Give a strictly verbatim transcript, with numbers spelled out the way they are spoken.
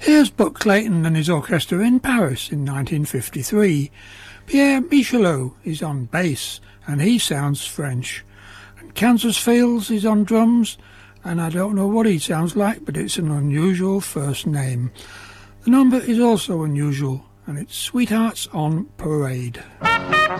Here's Buck Clayton and his orchestra in Paris in nineteen fifty-three. Pierre Michelot is on bass, and he sounds French. And Kansas Fields is on drums, and I don't know what he sounds like, but it's an unusual first name. The number is also unusual, and it's Sweethearts on Parade.